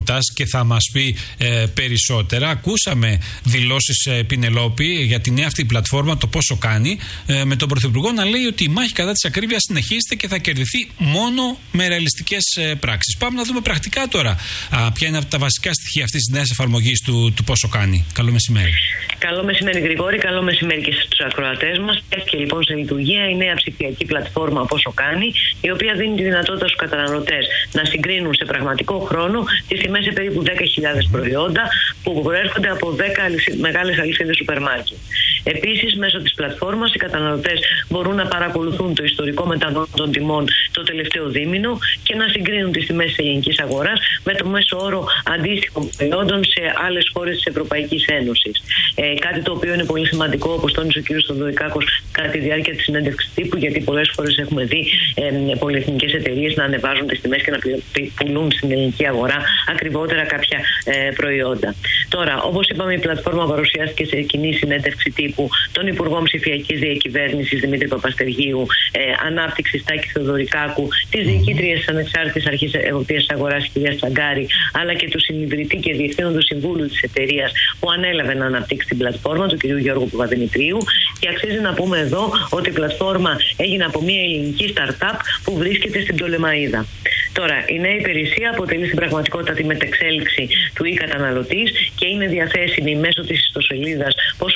ρεπορτάζ και θα μας πει περισσότερα. Ακούσαμε δηλώσεις Πινελόπη για τη νέα αυτή πλατφόρμα, το πόσο κάνει, με τον Πρωθυπουργό να λέει ότι η μάχη κατά της ακρίβειας συνεχίζεται και θα κερδιθεί μόνο με ρεαλιστικές πράξεις. Πάμε να δούμε πρακτικά τώρα ποια είναι τα βασικά στοιχεία αυτής της νέας εφαρμογής του πόσο κάνει. Καλό μεσημέρι. Καλό μεσημέρι, Γρηγόρη. Καλό μεσημέρι και στους ακροατές μας. Έφτιαξε λοιπόν σε λειτουργία η νέα ψηφιακή πλατφόρμα Πόσο Κάνει, η οποία δίνει τη δυνατότητα στους καταναλωτές να συγκρίνουν σε πραγματικό χρόνο τις τιμές σε περίπου 10.000 προϊόντα που προέρχονται από 10 μεγάλες αλυσίδες σούπερ μάρκετ. Επίσης, μέσω της πλατφόρμας οι καταναλωτές μπορούν να παρακολουθούν το ιστορικό μεταδότη των τιμών το τελευταίο δίμηνο και να συγκρίνουν τις τιμές της ελληνικής αγοράς με το μέσο όρο αντίστοιχων προϊόντων σε άλλες χώρες της Ευρωπαϊκής Ένωσης. Κάτι το οποίο είναι πολύ σημαντικό, όπως τόνισε ο κ. Θοδωρικάκος κατά τη διάρκεια της συνέντευξης τύπου, γιατί πολλές φορές έχουμε δει πολυεθνικές εταιρείες να ανεβάζουν τις τιμές και να πουλούν στην ελληνική αγορά ακριβότερα κάποια προϊόντα. Τώρα, όπως είπαμε, η πλατφόρμα παρουσιάστηκε σε κοινή συνέντευξη τύπου των Υπουργών Ψηφιακής Διακυβέρνησης Δημήτρη Παπαστεργίου, Ανάπτυξης Τάκη Θοδωρικάκου, της Διοικήτριας της Ανεξάρτητης Αρχής Εποπτείας Αγοράς κ. Τσαγκάρη, αλλά και του συνειδητή και διευθύνοντος συμβούλου της εταιρείας που ανέλαβε να αναπτύξει την πλατφόρμα, του κ. Γιώργου Παπαδημητρίου. Και αξίζει να πούμε εδώ ότι η πλατφόρμα έγινε από μια ελληνική startup που βρίσκεται στην Πτολεμαΐδα. Τώρα, η νέα υπηρεσία αποτελεί στην πραγματικότητα τη μετεξέλιξη του e-καταναλωτής και είναι διαθέσιμη μέσω της ιστοσελίδας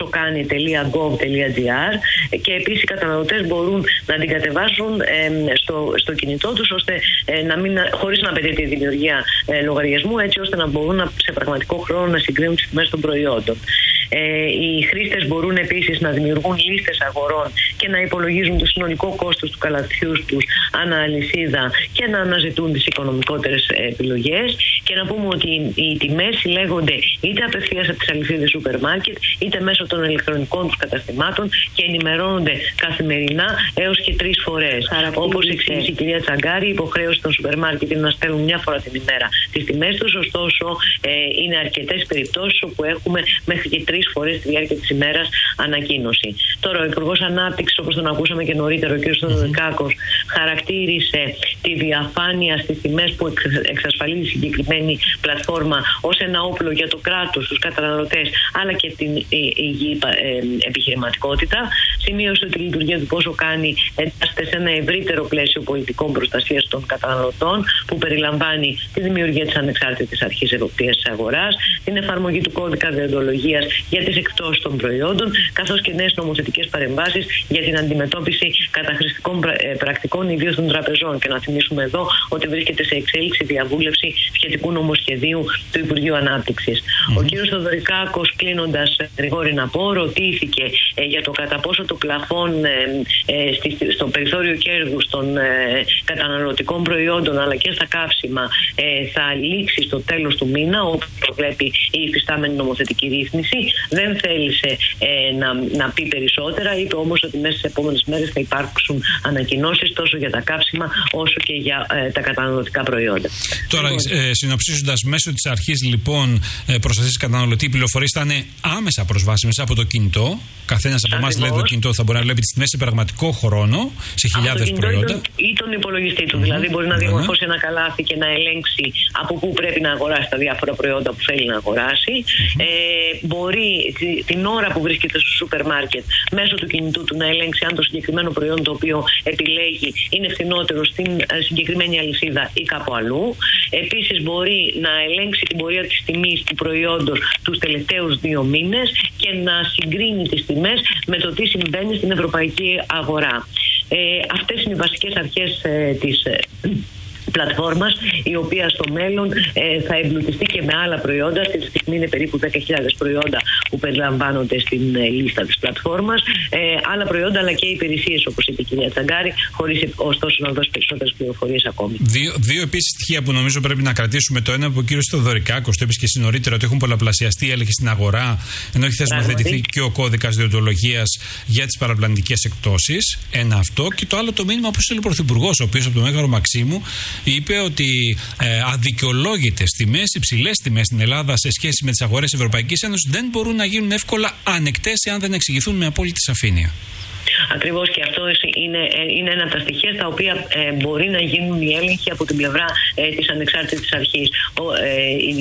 posokani.gov.gr και επίσης οι καταναλωτές μπορούν να την κατεβάσουν στο κινητό τους ώστε χωρίς να απαιτείται η δημιουργία λογαριασμού, έτσι ώστε να μπορούν σε πραγματικό χρόνο να συγκρίνουν τις τιμές των προϊόντων. Οι χρήστες μπορούν επίσης να δημιουργούν λίστες αγορών και να υπολογίζουν το συνολικό κόστος του καλαθιού τους ανά αλυσίδα και να αναζητούν τις οικονομικότερες επιλογές. Και να πούμε ότι οι τιμές συλλέγονται είτε απευθείας από τις αλυσίδες σούπερ μάρκετ είτε μέσω των ηλεκτρονικών τους καταστημάτων και ενημερώνονται καθημερινά έως και 3 φορές. Όπως εξήγησε η κυρία Τσαγκάρη, η υποχρέωση των σούπερ μάρκετ είναι να στέλνουν μια φορά την ημέρα τις τιμές τους, ωστόσο είναι αρκετές περιπτώσεις όπου έχουμε μέχρι και 3 φορές τη διάρκεια της ημέρας ανακοίνωση. Τώρα, ο Υπουργός Ανάπτυξης, όπως τον ακούσαμε και νωρίτερα, ο κ. Θοδωρικάκος, χαρακτήρισε τη διαφάνεια στις τιμές που εξασφαλίζει η συγκεκριμένη πλατφόρμα ως ένα όπλο για το κράτος, τους καταναλωτές, αλλά και την υγιή επιχειρηματικότητα. Σημείωσε ότι η λειτουργία του Πόσο Κάνει εντάσσεται σε ένα ευρύτερο πλαίσιο πολιτικών προστασίας των καταναλωτών, που περιλαμβάνει τη δημιουργία της Ανεξάρτητης Αρχής Εποπτείας της Αγοράς, την εφαρμογή του κώδικα δεοντολογίας για τις εκτόσεις των προϊόντων, καθώς και νέες νομοθετικές παρεμβάσεις για την αντιμετώπιση καταχρηστικών πρακτικών, ιδίως των τραπεζών. Και να θυμίσουμε εδώ ότι βρίσκεται σε εξέλιξη διαβούλευση σχετικού νομοσχεδίου του Υπουργείου Ανάπτυξης. Ο κ. Θοδωρικάκος, κλείνοντας, Γρηγόρη, να πω, ρωτήθηκε για το κατά πόσο το πλαφόν στο περιθώριο κέρδους των καταναλωτικών προϊόντων αλλά και στα καύσιμα θα λήξει στο τέλος του μήνα, όπως προβλέπει η υφιστάμενη νομοθετική ρύθμιση. Δεν θέλησε να πει περισσότερα, είπε όμως ότι μέσα στις επόμενες μέρες θα υπάρξουν ανακοινώσεις τόσο για τα καύσιμα όσο και για τα καταναλωτικά προϊόντα. Τώρα, συνοψίζοντας, μέσω της αρχής λοιπόν προστασίας καταναλωτή, οι πληροφορίες θα είναι άμεσα προσβάσιμες από το κινητό. Καθένας από εμάς, δηλαδή, το κινητό θα μπορεί να βλέπει τις τιμές σε πραγματικό χρόνο, σε χιλιάδες προϊόντα. Ή τον υπολογιστή του. Δηλαδή, μπορεί να διαμορφώσει ένα καλάθι και να ελέγξει από πού πρέπει να αγοράσει τα διάφορα προϊόντα που θέλει να αγοράσει. Μπορεί την ώρα που βρίσκεται στο σούπερ μάρκετ μέσω του κινητού του να ελέγξει αν το συγκεκριμένο προϊόν το οποίο επιλέγει είναι φθηνότερο στην συγκεκριμένη αλυσίδα ή κάπου αλλού. Επίσης, μπορεί να ελέγξει την πορεία της τιμής του προϊόντος τους τελευταίους 2 μήνες και να συγκρίνει τις τιμές με το τι συμβαίνει στην ευρωπαϊκή αγορά. Αυτές είναι οι βασικές αρχές της πλατφόρμας, η οποία στο μέλλον θα εμπλουτιστεί και με άλλα προϊόντα. Αυτή τη στιγμή είναι περίπου 10.000 προϊόντα που περιλαμβάνονται στην λίστα της πλατφόρμας. Άλλα προϊόντα αλλά και υπηρεσίες, όπως είπε η κυρία Τσαγκάρη, χωρίς ωστόσο να δώσει περισσότερες πληροφορίες ακόμη. Δύο επίσης στοιχεία που νομίζω πρέπει να κρατήσουμε. Το ένα, που ο κύριος Θοδωρικάκος το είπε και εσύ νωρίτερα, ότι έχουν πολλαπλασιαστεί έλεγχοι στην αγορά, ενώ έχει θεσμοθετηθεί και ο κώδικας δεοντολογίας για τις παραπλανητικές εκτόσεις. Ένα αυτό. Και το άλλο, το μήνυμα που στείλε ο Πρωθυπουργός, ο οποίος από το Μέγαρο Μαξίμου είπε ότι αδικαιολόγητες τιμές, υψηλές τιμές στην Ελλάδα σε σχέση με τις αγορές Ευρωπαϊκής Ένωσης δεν μπορούν να γίνουν εύκολα ανεκτές εάν δεν εξηγηθούν με απόλυτη σαφήνεια. Ακριβώς, και αυτό είναι ένα από τα στοιχεία στα οποία μπορεί να γίνουν οι έλεγχοι από την πλευρά της Ανεξάρτητης Αρχής.